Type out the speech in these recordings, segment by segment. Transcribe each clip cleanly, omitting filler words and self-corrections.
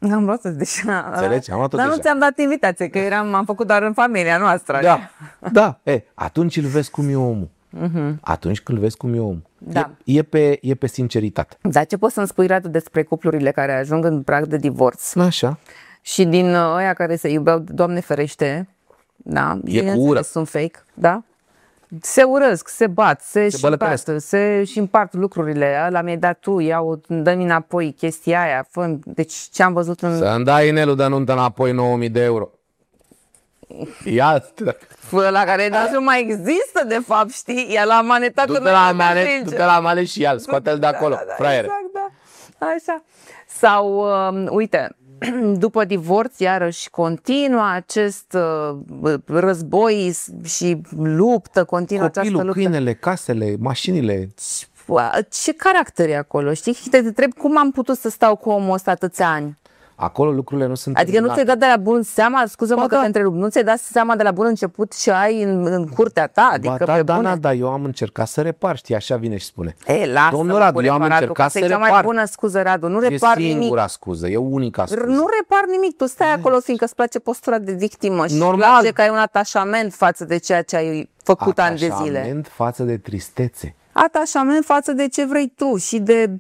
Am vrut să zic. Înțelegi? Am luat-o Dar nu deja. ți-am dat invitație, că am făcut doar în familia noastră. Da, da. Atunci îl vezi cum e omul. Atunci când îl vezi cum e omul. Da. E pe sinceritate. Dar ce poți să-mi spui, Radu, despre cuplurile care ajung în prag de divorț? Așa. Și din ăia care se iubeau, Doamne ferește, da, cu ură. sunt fake, da? Se urăsc, se bat, se bălătăresc. și împart lucrurile. Ăla mi-ai dat tu, iau, dă-mi înapoi chestia aia. Fă. Deci ce am văzut în... Să-mi dai inelul de nuntă înapoi 9.000 de euro. Ia Ăla care nu mai există, de fapt, știi? Ea l-a manetat du-te la mane și ia-l, scoate-l de acolo, fraiere. Exact, da. Așa. Sau, uite, după divorț, iarăși, continuă acest război și luptă, continuă această Copilul, luptă. câinele, casele, mașinile. Ce caracter e acolo, știi? Și te întreb cum am putut să stau cu omul ăsta atâția ani. Acolo lucrurile nu sunt Adică nu ți-ai dat de la bun seama, scuză-mă Ba că da. te întrerup, nu ți-ai dat seama de la bun început și ai în curtea ta? Adică Ba, pe da, bune. dar eu am încercat să repar, știi, așa vine și spune. Lasă, Domnul Radu, eu am încercat să repar. E cea mai repar. bună scuză, Radu, nu E repar nimic. singura scuză, e unica scuză. Nu repar nimic, tu stai acolo fiindcă îți place postura de victimă și Normal. îți place că ai un atașament față de ceea ce ai făcut ani de zile. Atașament față de tristețe. Atașament față de ce vrei tu și de...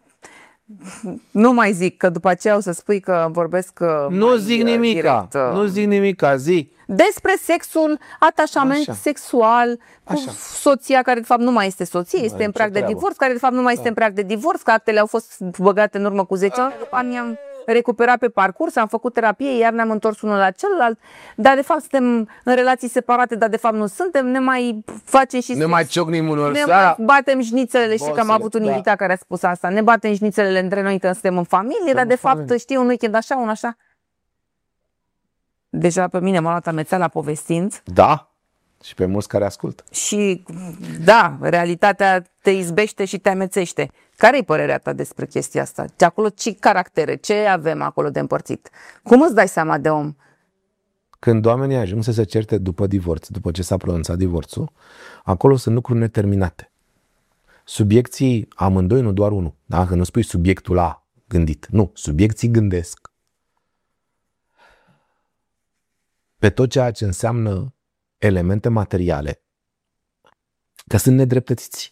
Nu mai zic, că după aceea o să spui că vorbesc Nu mai zic nimica, direct, nu zic nimica, zi. despre sexul, atașament Așa. sexual cu Așa. soția care de fapt nu mai este soție, este în nicio prag de treabă. divorț, care de fapt nu mai este în prag de divorț, că actele au fost băgate în urmă cu 10 ani, am recuperat pe parcurs, am făcut terapie, iar ne-am întors unul la celălalt, dar de fapt suntem în relații separate, dar de fapt nu suntem, ne mai facem și Ne mai ciocnim unor ne seara. mai batem șnițelele, știi că am Bossele, avut un da. invitat care a spus asta, ne batem șnițelele între noi când suntem în familie, dar de fapt familie. știi un weekend așa, un așa. Deja pe mine m-a luat amețeala povestind Da, și pe mulți care ascultă. și da, realitatea te izbește și te amețește. Care e părerea ta despre chestia asta? De acolo ce caractere, ce avem acolo de împărțit? Cum îți dai seama de om? Când oamenii ajung să se certe după divorț, după ce s-a pronunțat divorțul, acolo sunt lucruri neterminate. Subiecții amândoi, nu doar unul. Dacă nu spui subiectul A gândit. Nu, subiecții gândesc pe tot ceea ce înseamnă elemente materiale, că sunt nedreptățiți.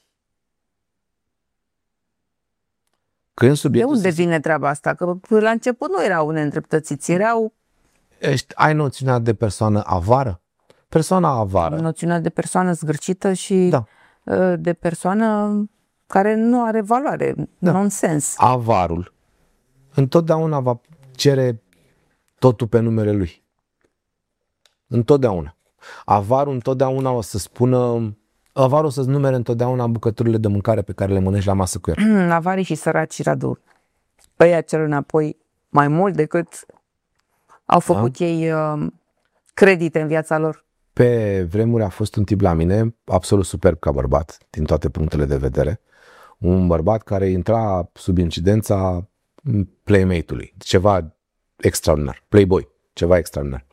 Când De subiectul unde vine treaba asta? Că la început nu erau neîndreptățiți, erau ai noțiunea de persoană avară? Persoana avară. noțiunea de persoană zgârcită și Da. de persoană care nu are valoare, nonsens. Avarul întotdeauna va cere totul pe numele lui. Întotdeauna. Avarul întotdeauna o să spună, avarul o să-ți numere întotdeauna bucăturile de mâncare pe care le mănânci la masă cu el. Avarii și săraci, Radu, pe ea cer înapoi mai mult decât au făcut ei credite în viața lor. Pe vremuri a fost un tip la mine, absolut superb ca bărbat, din toate punctele de vedere. Un bărbat care intra sub incidența playmate-ului. Ceva extraordinar. Playboy. Ceva extraordinar.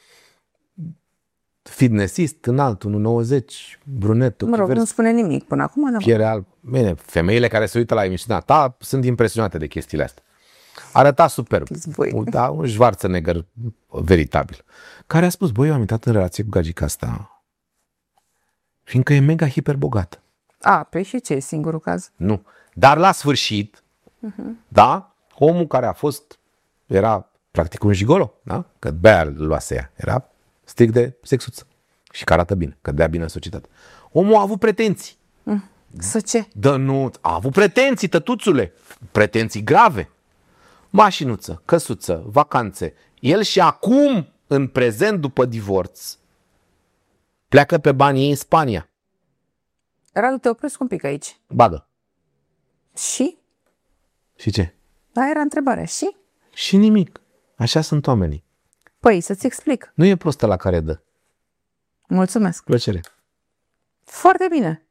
Fitnessist, înalt, 1,90, brunet, Mă rog, nu spune nimic până acum, dar piele alb. Bine, femeile care se uită la emisiunea ta sunt impresionate de chestiile astea. Arăta superb. Zboi. Da, un Schwarzenegger veritabil. Care a spus, băi, eu am intrat în relație cu gagica asta fiindcă e mega hiperbogat. Păi și ce e singurul caz? Nu. Dar la sfârșit, da, omul care a fost, era practic un gigolo, da? Că de-aia îl luase ea. Era strict de sexuță. Și că arată bine, că dea bine în societate. Omul a avut pretenții. Să ce? Nu, a avut pretenții, tătuțule. Pretenții grave. Mașinuță, căsuță, vacanțe. El și acum, în prezent, după divorț, pleacă pe banii ei în Spania. Radu, te opresc un pic aici. Bagă. Și? Și ce? Aia era întrebarea. Și? Și nimic. Așa sunt oamenii. Păi, să-ți explic. Nu e prostă la care dă. Mulțumesc. Plăcere. Foarte bine.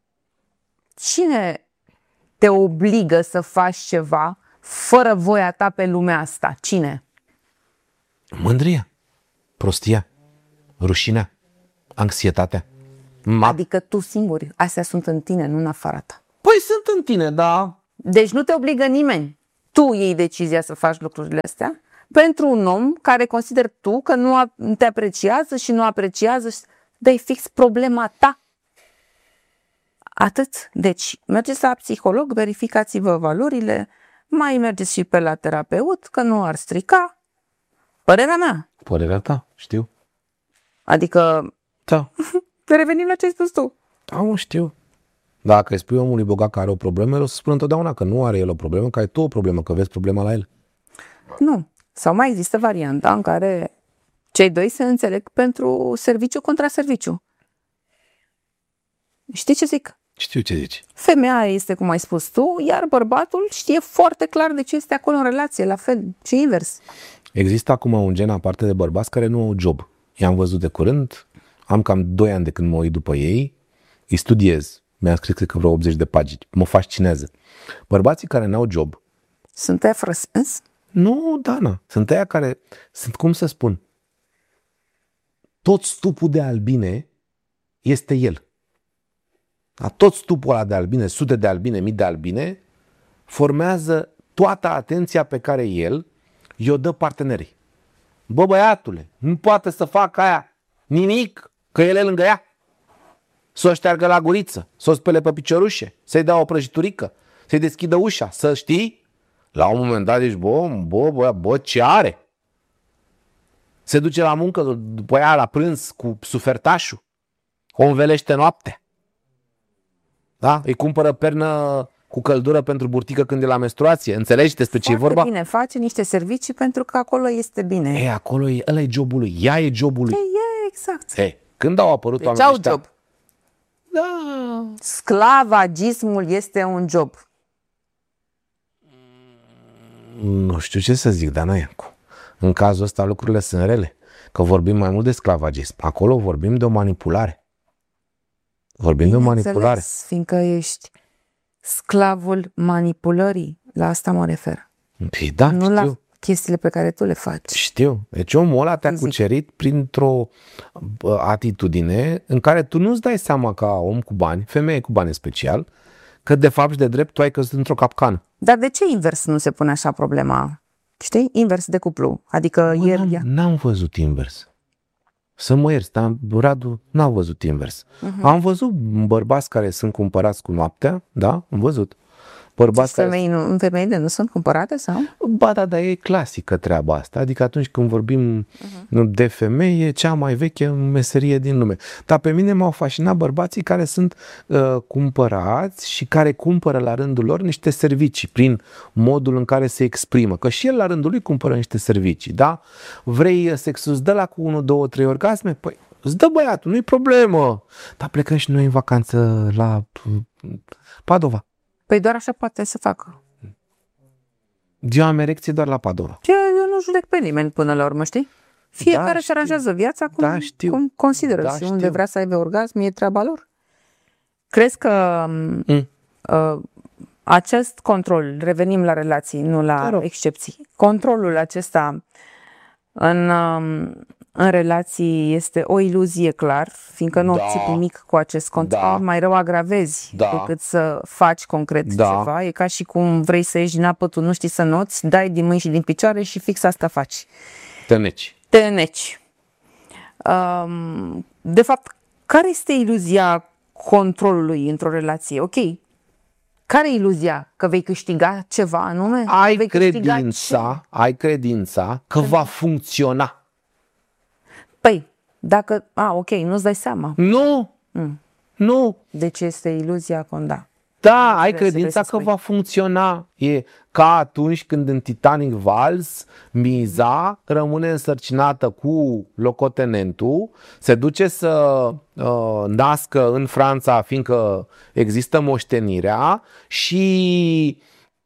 Cine te obligă să faci ceva fără voia ta pe lumea asta? Cine? Mândria. Prostia. Rușinea. Anxietatea. Adică tu singur. Astea sunt în tine, nu în afara ta. Păi sunt în tine, da. Deci nu te obligă nimeni. tu iei decizia să faci lucrurile astea pentru un om care consider tu că te apreciază și nu apreciază, dă-i fix problema ta. Atât. Deci, mergeți la psiholog, verificați-vă valorile, mai mergeți și pe la terapeut, că nu ar strica. Părerea mea. Părerea ta, știu. Adică, Da. revenim la ce ai spus tu. Da, mă, știu. Dacă îi spui omului bogat că are o problemă, el o să spună întotdeauna că nu are el o problemă, că ai tu o problemă, că vezi problema la el. Nu. Sau mai există varianta în care cei doi se înțeleg pentru serviciu contra serviciu. Știi ce zic? Știu ce zici. Femeia este cum ai spus tu, iar bărbatul știe foarte clar de ce este acolo în relație, la fel și invers. Există acum un gen aparte de bărbați care nu au job. I-am văzut de curând, am cam 2 ani de când mă uit după ei, îi studiez, mi-am scris cred că vreo 80 de pagini, mă fascinează. Bărbații care n-au job. Sunt aia fără sens? Nu, Dana, sunt aia care, sunt cum să spun, tot stupul de albine este el. Dar tot stupul ăla de albine, sute de albine, mii de albine, formează toată atenția pe care el i-o dă partenerii. Bă, băiatule, nu poate să facă aia nimic, că el e lângă ea. Să o șteargă la guriță, să o spele pe piciorușe, să-i dea o prăjiturică, să-i deschidă ușa, să știi. La un moment dat zici, bă, ce are? Se duce la muncă, după aia la prânz cu sufertașul, o învelește noaptea. Da? Îi cumpără pernă cu căldură pentru burtică când e la menstruație. Înțelegi despre ce e vorba? Foarte bine, face niște servicii pentru că acolo este bine. E, acolo e, ăla e jobul lui, ea e jobul lui. E exact. E, când au apărut Deci oamenii au ăștia? job. Da. Sclavagismul este un job. Nu știu ce să zic, dar Iancu. În cazul ăsta lucrurile sunt rele. Că vorbim mai mult de sclavagism. Acolo vorbim de o manipulare. Vorbim de o manipulare. Fiindcă ești sclavul manipulării. La asta mă refer. Păi da, Nu știu. la chestiile pe care tu le faci. Știu. Deci omul ăla te-a cucerit printr-o atitudine în care tu nu-ți dai seama ca om cu bani, femeie cu bani în special, că de fapt și de drept tu ai căzut într-o capcană. Dar de ce invers nu se pune așa problema? Știi? Invers de cuplu. Adică N-am văzut invers. Să mă ierți, dar Radu n-am văzut invers. Am văzut bărbați care sunt cumpărați cu noaptea, da? Am văzut. Bărbați femeile nu sunt cumpărate sau? Ba da, dar e clasică treaba asta. Adică atunci când vorbim de femeie, cea mai veche meserie din lume. Dar pe mine m-au fascinat bărbații care sunt cumpărați și care cumpără la rândul lor niște servicii prin modul în care se exprimă. Că și el la rândul lui cumpără niște servicii, da? Vrei sexul, îți dă la cu 1, 2, 3 orgasme? Păi îți dă băiatul, nu-i problemă. Dar plecăm și noi în vacanță la Padova. Păi doar așa poate să facă. Eu am erecție doar la Padova. Eu nu judec pe nimeni până la urmă, știi? Fiecare își aranjează viața cum consideră. Și unde vrea să aibă orgasm e treaba lor. Crezi că acest control, revenim la relații, nu la excepții, controlul acesta în relații este o iluzie, clar, fiindcă nu obții nimic cu acest control, mai rău agravezi decât să faci concret ceva. E ca și cum vrei să ieși din apă, tu nu știi să noți, dai din mâini și din picioare și fix asta faci. Te înneci. De fapt, care este iluzia controlului într-o relație? Ok, care e iluzia? Că vei câștiga ceva anume? Ai credința că va funcționa. Păi, dacă... ok, nu-ți dai seama. Nu. Deci este iluzia conda. Da, ai credința că va funcționa. E ca atunci când în Titanic Vals Miza rămâne însărcinată cu locotenentul, se duce să nască în Franța, fiindcă există moștenirea, și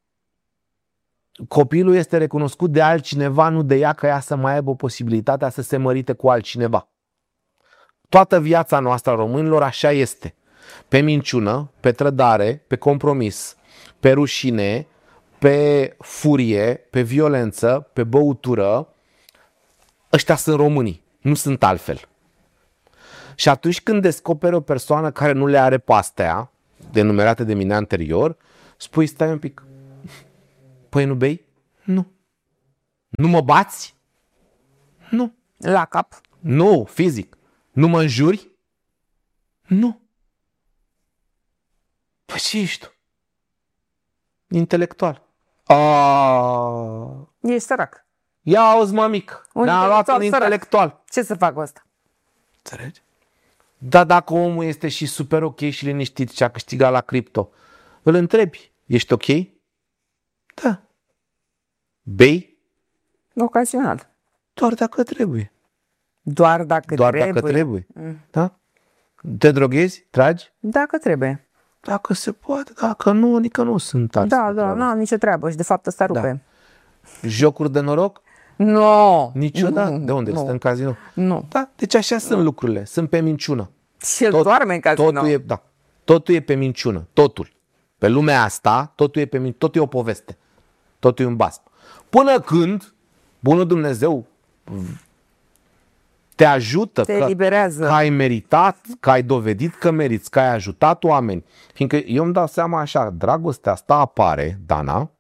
copilul este recunoscut de altcineva, nu de ea, că ea să mai aibă posibilitatea să se mărite cu altcineva. Toată viața noastră a românilor așa este. Pe minciună, pe trădare, pe compromis, pe rușine, pe furie, pe violență, pe băutură. Ăștia sunt românii, nu sunt altfel. Și atunci când descoperi o persoană care nu le are pe astea, denumerate de mine anterior, spui, stai un pic, păi nu bei? Nu. Nu mă bați? Nu. La cap? Nu, fizic. Nu mă înjuri? Nu. Păi ce ești tu? Intelectual. Ești sărac. Ia auzi, mămic. Ne-a luat un intelectual. Ce să fac cu asta? Înțelegi? Dar dacă omul este și super ok și liniștit și a câștigat la cripto, îl întrebi, ești ok? Da. Bei? Ocazional. Doar dacă trebuie. Doar dacă trebuie. Da? Te droghezi? Tragi? Dacă trebuie. Dacă se poate, dacă nu, adică nu sunt alți. Da, n-am nicio treabă și de fapt ăsta rupe. Da. Jocuri de noroc? Nu. Niciodată? Nu, De unde? nu. Stă în casino? Nu. Da, deci așa sunt lucrurile. Sunt pe minciună. Și el doarme în casino. Totul e pe minciună. Totul. Pe lumea asta, totul e pe minciună. Totul e o poveste. Totul e un basm. Până când bunul Dumnezeu te ajută, te eliberează, că ai meritat, că ai dovedit că meriți, că ai ajutat oameni. Fiindcă eu îmi dau seama așa, dragostea asta apare, Dana,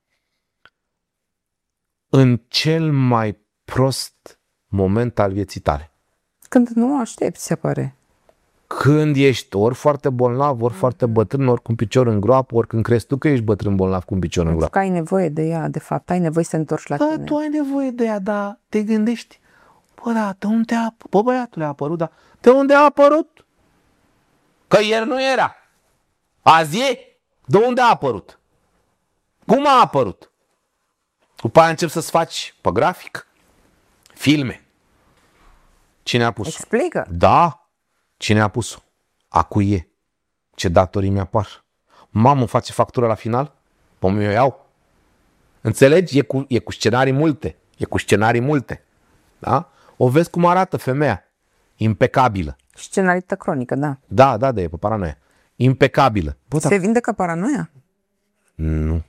în cel mai prost moment al vieții tale. Când nu aștepți, se pare. Când ești ori foarte bolnav, ori foarte bătrân, ori cu un picior în groapă, ori când crezi tu că ești bătrân bolnav cu un picior în groapă. Că ai nevoie de ea, de fapt, ai nevoie să te întorci la tine. Tu ai nevoie de ea, dar te gândești, de unde a apărut? Bă, băiatule, a apărut, dar de unde a apărut? Că ieri nu era. Azi e? De unde a apărut? Cum a apărut? După aia începi să-ți faci pe grafic filme. Cine a pus-o? Explică. Da. Cine a pus-o? A cui e? Ce datorii mi-apar? Mamă, face factură la final? Păi mi-o iau. Înțelegi? E cu scenarii multe. E cu scenarii multe. Da? O vezi cum arată femeia. Impecabilă. Scenarită cronică, da. Da, e pe paranoia. Impecabilă. Se vindecă paranoia? Nu.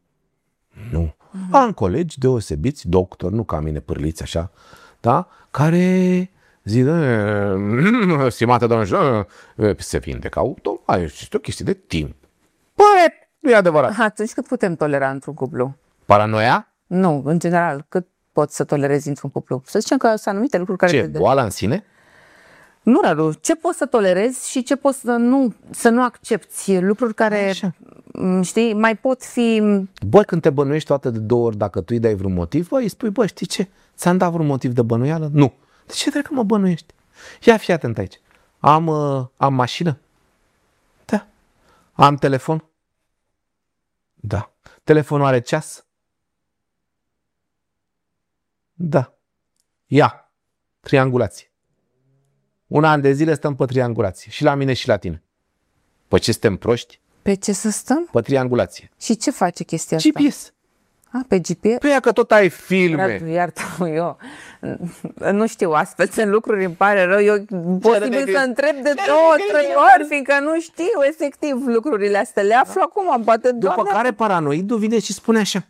Am colegi deosebiți, doctori, nu ca mine, pârliți așa, da? Care zic, stimate doamne, se vindecă automat, este o chestie de timp. Păi, nu e adevărat. Atunci cât putem tolera într-un cuplu? Paranoia? Nu, în general, cât poți să tolerezi într-un cuplu? Să zicem că sunt anumite lucruri care... Ce, boala în sine? Nu, Radu, ce poți să tolerezi și ce poți să nu accepti? Lucruri care, așa, știi, mai pot fi... Băi, când te bănuiești toate de 2 ori, dacă tu îi dai vreun motiv, băi, îi spui, băi, știi ce? Ți-am dat vreun motiv de bănuială? Nu. De ce trebuie că mă bănuiești? Ia fii atent aici. Am mașină? Da. Am telefon? Da. Telefonul are ceas? Da. Ia. Triangulație. 1 an de zile stăm pe triangulație. Și la mine și la tine. Păi ce suntem proști? Pe ce să stăm? Pe triangulație. Și ce face chestia asta? GPS. Pe GPS? Păi că tot ai filme. Iartă-mă, eu nu știu, astfel sunt lucruri, îmi pare rău. Eu posibil să întreb de 2-3 ori, fiindcă nu știu efectiv lucrurile astea. Le aflu acum, poate, După care paranoidul vine și spune așa.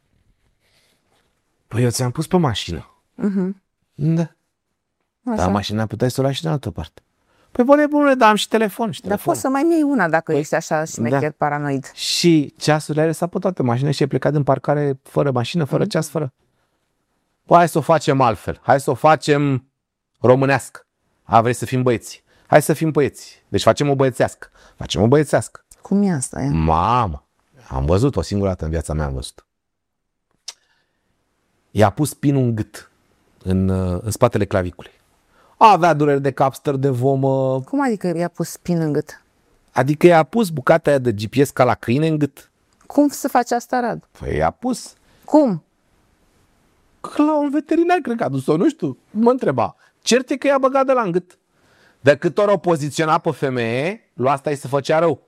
Păi eu ți-am pus pe mașină. Da. Așa. Dar mașina puteai să o lași și în altă parte. Păi bunule, dar am și telefon. Dar poți să mai iei una dacă ești așa șmecher paranoid. Și ceasurile alea s-a pe toate mașinile și ai plecat din parcare fără mașină, fără ceas, fără... Păi hai să o facem altfel. Hai să o facem românească. Vrei să fim băieți. Hai să fim băieți. Deci facem o băiețească. Facem o băiețească. Cum e asta? Mamă, am văzut o singură dată în viața mea, am văzut. I-a pus pinul în gât, în spatele claviculei. Avea dureri de cap, stări de vomă. Cum adică i-a pus pin în gât? Adică i-a pus bucata aia de GPS ca la câine în gât. Cum să faci asta, Radu? Păi i-a pus. Cum? Că la un veterinar, cred că a dus-o, nu știu. Mă întreba. Cert e că i-a băgat de la în gât. De cât ori o poziționa pe femeie, lui asta îi se făcea rău.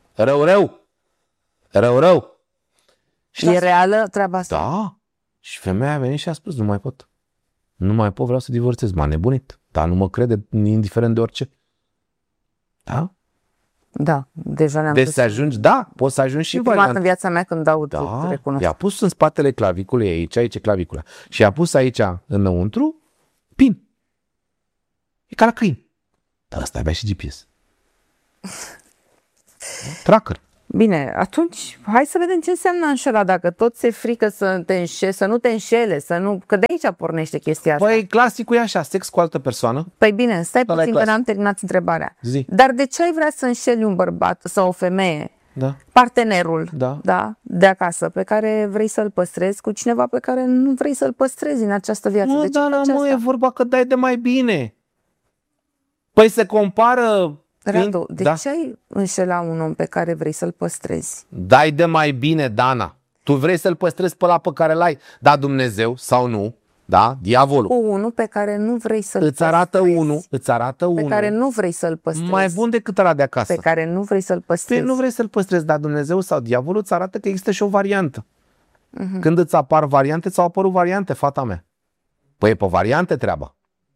Rău. Și e reală treaba asta? Da. Și femeia a venit și a spus, nu mai pot. Nu mai pot, vreau să divorțez. M-a nebunit. Dar nu mă crede, indiferent de orice. Da? Da, deja ne-am Deci să ajungi, poți să ajungi și variant. În viața mea când aud, recunosc. I-a pus în spatele claviculei aici e clavicula. Și i-a pus aici, înăuntru, pin. E ca la câini. Dar ăsta avea și GPS. Tracker. Bine, atunci hai să vedem ce înseamnă înșela. Dacă tot ți-e frică să nu te înșele, că de aici pornește chestia asta. Păi clasicul e așa, sex cu altă persoană. Păi bine, stai Ăla e puțin că clasic. n-am terminat întrebarea. Zi. Dar de ce ai vrea să înșeli un bărbat sau o femeie? Da. Partenerul Da. de acasă, pe care vrei să-l păstrezi cu cineva pe care nu vrei să-l păstrezi în această viață. Nu, De ce Dana, faci mă, asta? e vorba că dai de mai bine. Păi se compară... Radu, de Da. ce ai înșela un om pe care vrei să-l păstrezi? Dai de mai bine, Dana. Tu vrei să-l păstrezi pe ăla pe care l-ai. Da, Dumnezeu sau nu. Da, diavolul. Cu unul pe care nu vrei să-l Îți arată păstrezi. unul, Pe care nu vrei să-l păstrezi. mai bun decât ăla de acasă. Pe care nu vrei să-l Tu păstrezi. nu vrei să-l păstrezi, dar Dumnezeu sau diavolul îți arată că există și o variantă. Când îți apar variante, ți-au apărut variante, fata mea. Păi e pe variante treaba.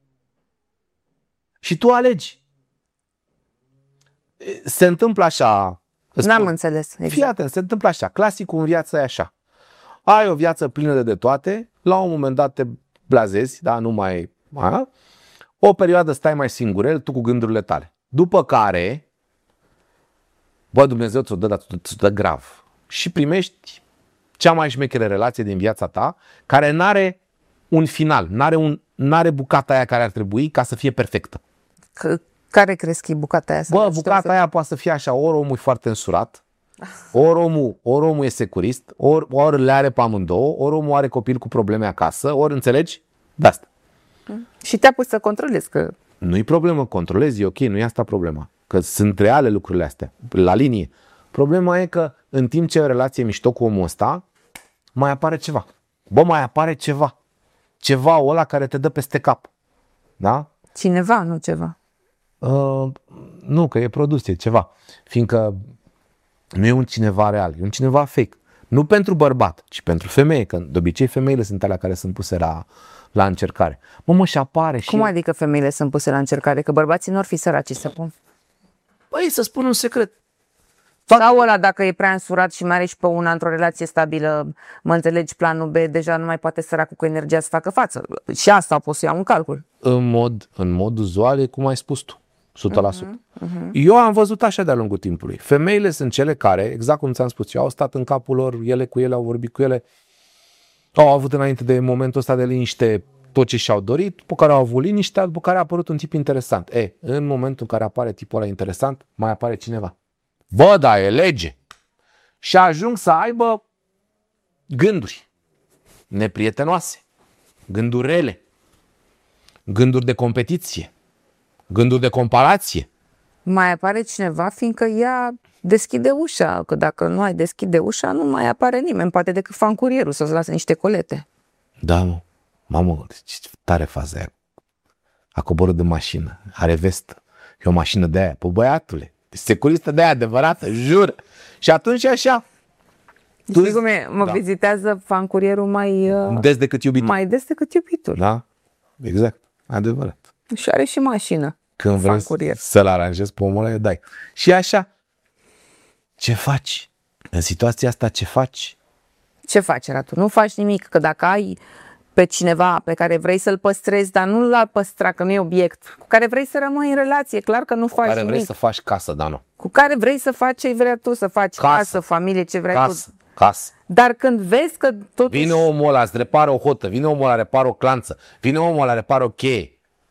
Și tu alegi. Se întâmplă așa. îți N-am spun. înțeles. Fii Exact. atent, se întâmplă așa. Clasicul în viață e așa. Ai o viață plină de toate, la un moment dat te blazezi, da, nu mai... O perioadă stai mai singurel, tu cu gândurile tale. După care, bă, Dumnezeu ți-o dă, dar ți-o dă grav. Și primești cea mai șmechere relație din viața ta, care n-are un final, n-are bucata aia care ar trebui ca să fie perfectă. Care crezi că e bucata aia? Bă, bucata aia poate să fie așa, ori omul e foarte însurat, ori omul e securist, ori le are pe amândouă, ori omul are copil cu probleme acasă, ori înțelegi? De asta. Și te-a pus să controlezi că... Nu-i problemă, controlezi, e ok, nu e asta problema. Că sunt reale lucrurile astea, la linie. Problema e că în timp ce e o relație mișto cu omul ăsta, mai apare ceva. Bă, mai apare ceva. Ceva ăla care te dă peste cap. Da? Cineva, nu ceva. Nu, că e produs, e ceva. Fiindcă nu e un cineva real, e un cineva fake. Nu pentru bărbat, ci pentru femeie, că de obicei femeile sunt alea care sunt puse la încercare. Mă, și apare și... Cum adică femeile sunt puse la încercare? Că bărbații nu ar fi săraci să pun. Păi, să spun un secret. Sau ăla, dacă e prea însurat și mai are și pe una într-o relație stabilă, mă înțelegi, planul B, deja nu mai poate săracul cu energia să facă față. Și asta o pot să iau în calcul. În mod uzual e cum ai spus tu, 100%. Eu am văzut așa de-a lungul timpului. Femeile sunt cele care, exact cum ți-am spus eu, au stat în capul lor, ele cu ele, au vorbit cu ele, au avut înainte de momentul ăsta de liniște tot ce și-au dorit, după care au avut liniște, după care a apărut un tip interesant. În momentul în care apare tipul ăla interesant, mai apare cineva. Bă, da, e lege. Și ajung să aibă gânduri neprietenoase, gânduri rele, gânduri de competiție, gânduri de comparație. Mai apare cineva, fiindcă ea deschide ușa, că dacă nu ai deschide ușa, nu mai apare nimeni, poate decât fan curierul să-ți lase niște colete. Da, mă. Mamă, ce tare faza aia. A coborât de mașină, are vestă. E o mașină de aia, pe băiatule. Securistă de aia adevărată, jur. Și atunci e așa. Știi cum e? Mă vizitează fan curierul mai des decât iubitul. mai des decât iubitul. Da? Exact. Adevărat. Și are și mașină. Când vrei să-l aranjezi pe omul ăla, îi dai. Și așa. Ce faci? În situația asta ce faci? Ce faci, Ratu? Nu faci nimic, că dacă ai pe cineva pe care vrei să-l păstrezi, dar nu l-a păstra, că nu e obiect, cu care vrei să rămâi în relație, clar că nu faci Care nimic. vrei să faci casă, Dano. Cu care vrei să faci ce vrei tu să faci, casă familie, ce vrei Casă. Dar când vezi că totuși... Vine omul ăla, îți repară o hotă, vine omul ăla, repară o clanță, vine omul ăla, repară o cheie.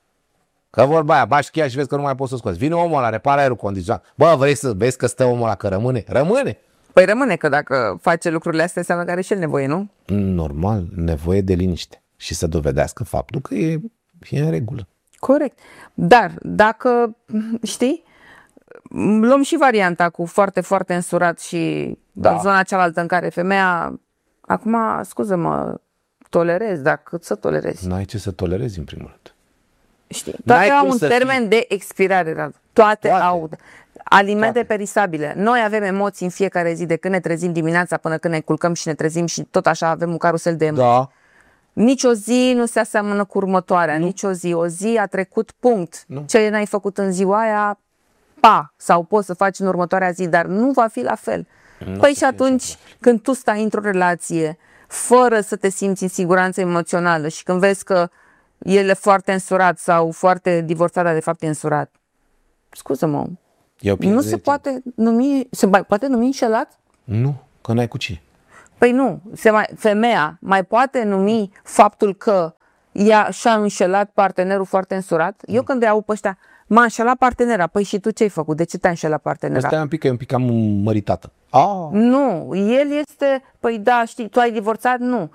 Că vorba aia, bași cheia și vezi că nu mai poți să scoți. Vine omul ăla, repară aerul condiționat. Bă, vrei să vezi că stă omul ăla, că rămâne? Rămâne! Păi rămâne, că dacă face lucrurile astea înseamnă că are și el nevoie, nu? Normal, nevoie de liniște. Și să dovedească faptul că e în regulă. Corect. Dar dacă, știi, luăm și varianta cu foarte, foarte însurat și în zona cealaltă în care femeia, acum, scuză-mă, tolerezi, dar cât să tolerezi? N-ai ce să tolerezi în primul rând. Știi, toate au un termen de expirare, Radu. Toate au. Alimente perisabile. Noi avem emoții în fiecare zi, de când ne trezim dimineața până când ne culcăm și ne trezim și tot așa avem un carusel de emoții. Da. Nici o zi nu se aseamănă cu următoarea, nici o zi. O zi a trecut, punct. Ce n-ai făcut în ziua aia, sau poți să faci în următoarea zi, dar nu va fi la fel. Păi și atunci când tu stai într-o relație fără să te simți în siguranță emoțională și când vezi că el e foarte însurat sau foarte divorțat, dar de fapt e însurat, scuză-mă, Nu se poate numi, se mai poate numi înșelat? Nu, că n-ai cu cine. Păi nu, femeia mai poate numi faptul că ea și-a înșelat partenerul foarte însurat? Eu când îi aud pe ăștia, m-a înșelat partenera, păi și tu ce ai făcut? De ce te-a înșelat partenera? Asta e un pic cam măritată. Nu, el este, păi da, știi, tu ai divorțat? Nu.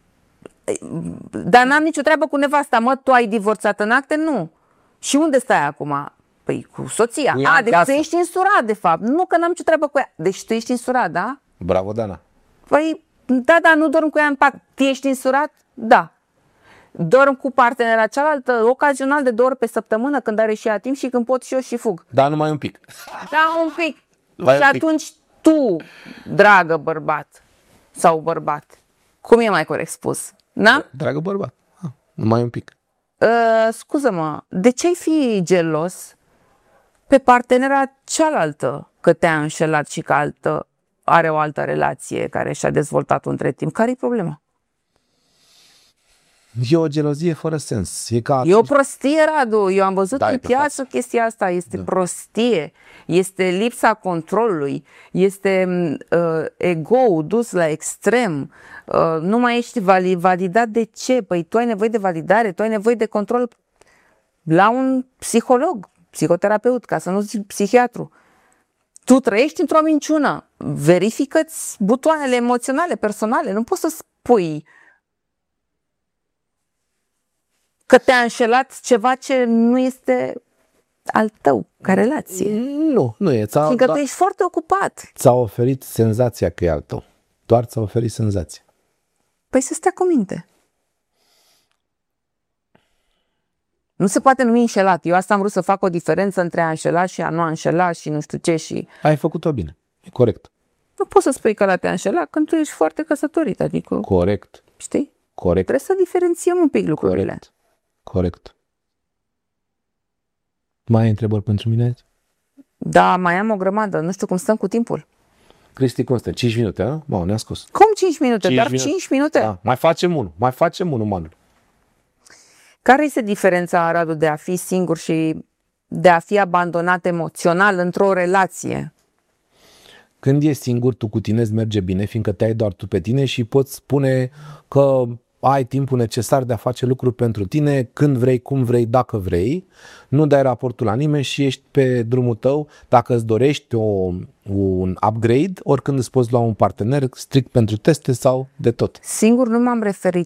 Dar n-am nicio treabă cu nevasta, mă, tu ai divorțat în acte? Nu. Și unde stai acum? Păi cu soția. Deci tu ești însurat, de fapt. Nu, că n-am nicio treabă cu ea. Deci tu ești însurat, da? Bravo, Dana. Păi, da, nu dorm cu ea în pat. Tu ești însurat? Da. Dorm cu partenera cealaltă, ocazional de 2 ori pe săptămână, când are și ea timp și când pot și eu și fug. Da, numai un pic. Da, un pic. Și atunci tu, dragă bărbat sau bărbat, cum e mai corect spus? Da? Dragă bărbat, numai un pic. Scuză-mă, de ce ai fi gelos pe partenera cealaltă că te-a înșelat și că are o altă relație care și-a dezvoltat-o între timp? Care-i problema? E o gelozie fără sens. E o prostie, Radu. Eu am văzut în piață chestia asta. Este prostie. Este lipsa controlului. Este ego-ul dus la extrem. Nu mai ești validat. De ce? Păi tu ai nevoie de validare, tu ai nevoie de control la un psiholog, psihoterapeut, ca să nu zic psihiatru. Tu trăiești într-o minciună. Verifică-ți butoanele emoționale, personale. Nu poți să spui că te-a înșelat ceva ce nu este al tău ca relație. Nu e. Fiindcă tu ești foarte ocupat. Ți-a oferit senzația că e al tău. Doar ți-a oferit senzația. Păi să stea cu minte. Nu se poate numi înșelat. Eu asta am vrut să fac o diferență între a înșela și a nu a înșela și nu știu ce și... Ai făcut-o bine. E corect. Nu poți să spui că te-a înșelat când tu ești foarte căsătorit. Adică... Corect. Știi? Corect. Trebuie să diferențiem un pic lucrurile. Corect. Mai ai întrebări pentru mine? Da, mai am o grămadă. Nu știu cum stăm cu timpul. Cristi, cum stă? 5 minute, a? Mă, ne-a scos. Cum 5 minute? Dar 5 minute? Da. Mai facem unul, Manu. Care este diferența, Radu, de a fi singur și de a fi abandonat emoțional într-o relație? Când ești singur, tu cu tine îți merge bine, fiindcă te ai doar tu pe tine și poți spune că ai timpul necesar de a face lucruri pentru tine, când vrei, cum vrei, dacă vrei, nu dai raportul la nimeni și ești pe drumul tău. Dacă îți dorești un upgrade, oricând îți poți lua un partener strict pentru teste sau de tot. Singur nu m-am referit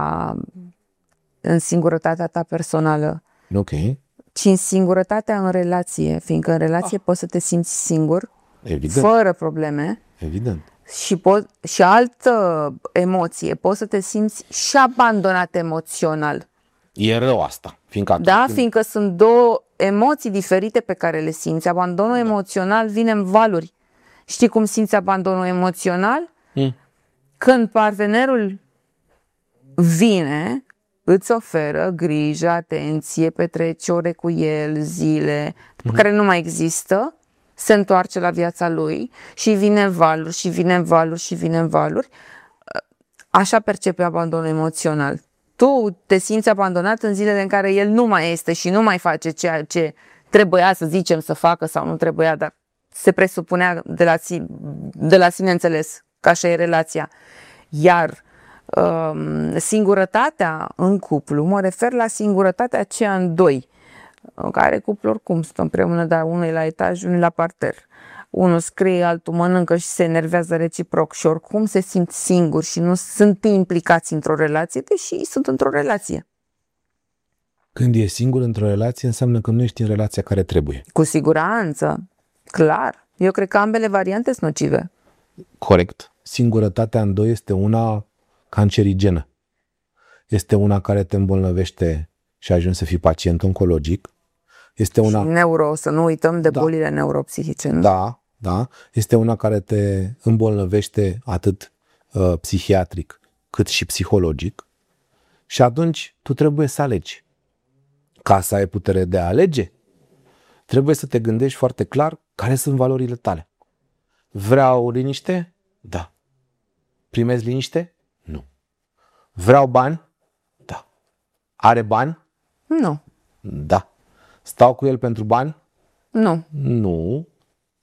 în singurătatea ta personală, ci în singurătatea în relație, fiindcă în relație poți să te simți singur, evident, fără probleme. Evident. Și altă emoție, poți să te simți și abandonat emoțional. E rău asta. Fiindcă sunt 2 emoții diferite pe care le simți. Abandonul emoțional vine în valuri. Știi cum simți abandonul emoțional? Când partenerul vine, îți oferă grijă, atenție, petreci ore cu el, zile, care nu mai există, se întoarce la viața lui și vine în valuri, și vine în valuri, și vine în valuri. Așa percepe abandonul emoțional. Tu te simți abandonat în zilele în care el nu mai este și nu mai face ceea ce trebuia, să zicem, să facă sau nu trebuia, dar se presupunea de la sine înțeles că așa e relația. Iar singurătatea în cuplu, mă refer la singurătatea aceea în 2, în care cuplul oricum stă împreună, dar unul e la etaj, unul e la parter. Unul scrie, altul mănâncă și se enervează reciproc și oricum se simt singuri și nu sunt implicați într-o relație, deși sunt într-o relație. Când e singur într-o relație, înseamnă că nu ești în relația care trebuie. Cu siguranță, clar. Eu cred că ambele variante sunt nocive. Corect. Singurătatea în 2 este una cancerigenă. Este una care te îmbolnăvește și ajungi să fii pacient oncologic. Este una... să nu uităm de bolile neuropsihice. Nu? Da. Este una care te îmbolnăvește atât psihiatric cât și psihologic. Și atunci tu trebuie să alegi. Ca să ai putere de a alege, trebuie să te gândești foarte clar care sunt valorile tale. Vreau liniște? Da. Primesc liniște? Nu. Vreau bani? Da. Are bani? Nu. Da. Stau cu el pentru bani? Nu. Nu.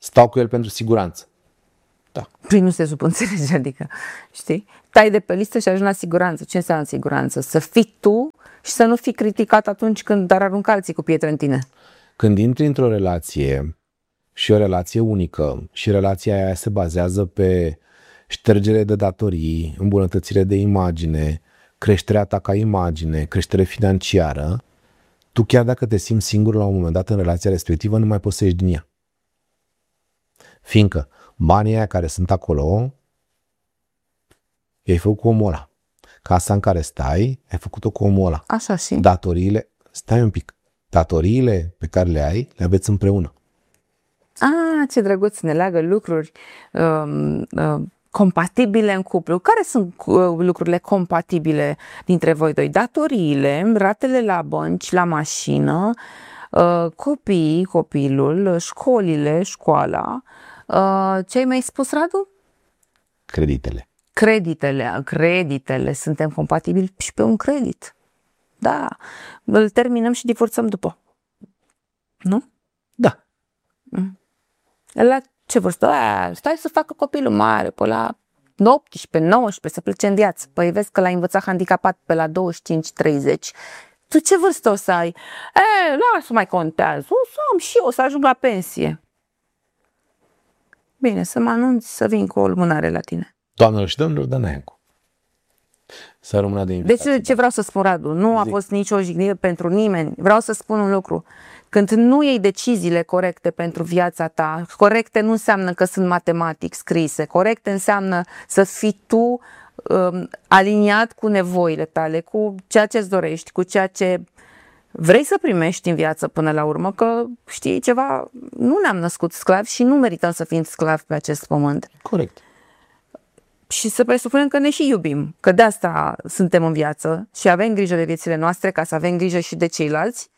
Stau cu el pentru siguranță. Da. Păi nu se subînțelege, adică, știi? Tai de pe listă și ajungi la siguranță. Ce înseamnă siguranță? Să fii tu și să nu fii criticat atunci când ar arunca alții cu pietre în tine. Când intri într-o relație și o relație unică și relația aia se bazează pe ștergere de datorii, îmbunătățire de imagine, creșterea ta ca imagine, creștere financiară, tu chiar dacă te simți singur la un moment dat în relația respectivă, nu mai poți să ieși din ea. Fiindcă banii aia care sunt acolo, i-ai făcut cu omul ăla. Casa în care stai, ai făcut-o cu omul ăla. Așa și? Datoriile, stai un pic, datoriile pe care le ai, le aveți împreună. Ce drăguț, ne leagă lucruri compatibile în cuplu. Care sunt lucrurile compatibile dintre voi doi? Datoriile, ratele la bănci, la mașină, copiii, copilul, școlile, școala. Ce ai mai spus, Radu? Creditele. Creditele. Suntem compatibili și pe un credit. Da. Îl terminăm și divorțăm după. Nu? Da. La ce vârstă? Stai să facă copilul mare, pe la 18, 19, să plece în viață. Păi vezi că l-ai învățat handicapat pe la 25-30. Tu ce vârstă o să ai? Lasă, mai contează. O să am și eu, o să ajung la pensie. Bine, să mă anunți să vin cu o lumânare la tine. Doamnelor și domnilor, Dana Iancu. Să rămână de invitație. Deci ce vreau să spun, Radu? Nu a fost nicio jignire pentru nimeni. Vreau să spun un lucru. Când nu iei deciziile corecte pentru viața ta, corecte nu înseamnă că sunt matematic scrise, corecte înseamnă să fii tu aliniat cu nevoile tale, cu ceea ce îți dorești, cu ceea ce vrei să primești în viață până la urmă, că știi ceva, nu ne-am născut sclavi și nu merităm să fim sclavi pe acest pământ. Corect. Și să presupunem că ne și iubim, că de asta suntem în viață și avem grijă de viețile noastre ca să avem grijă și de ceilalți.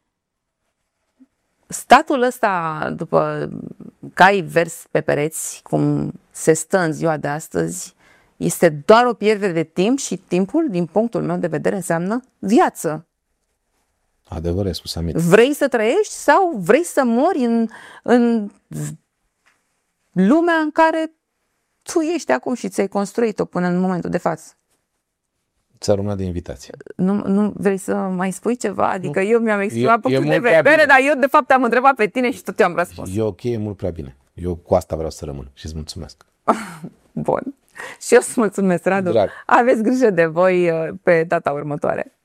Statul ăsta, după cai vers pe pereți, cum se stă în ziua de astăzi, este doar o pierdere de timp și timpul, din punctul meu de vedere, înseamnă viață. Adevăr, ai spus, Amit. Vrei să trăiești sau vrei să mori în lumea în care tu ești acum și ți-ai construit-o până în momentul de față? Ți-a rămânat de invitație. Nu vrei să mai spui ceva? Adică eu mi-am exprimat punctul de mult prea vedere, bine. dar eu de fapt am întrebat pe tine și tot eu am răspuns. E ok, e mult prea bine. Eu cu asta vreau să rămân și îți mulțumesc. Bun. Și eu îți mulțumesc, Radu. Drag. Aveți grijă de voi pe data următoare.